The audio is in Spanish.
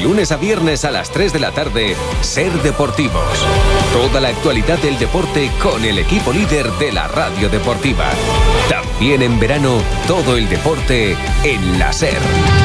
lunes a viernes a las 3 de la tarde, Ser Deportivos. Toda la actualidad del deporte con el equipo líder de la radio deportiva. También en verano, todo el deporte en la SER.